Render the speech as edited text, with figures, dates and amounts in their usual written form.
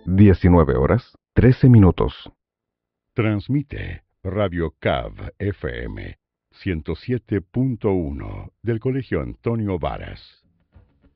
19 horas, 13 minutos. Transmite Radio CAV FM 107.1 del Colegio Antonio Varas.